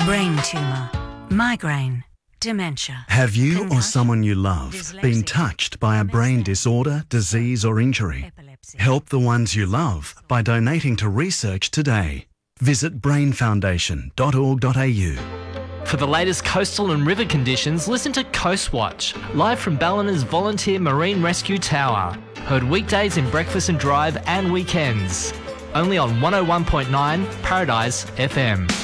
Brain tumour, migraine, dementia. Have you or concussion, someone you love been dyslexia, touched by a brain disorder, disease or injury? epilepsy. Help the ones you love by donating to research today. Visit brainfoundation.org.au. For the latest coastal and river conditions, listen to Coast Watch, live from Ballina's Volunteer Marine Rescue Tower. Heard weekdays in Breakfast and Drive and weekends. Only on 101.9 Paradise FM.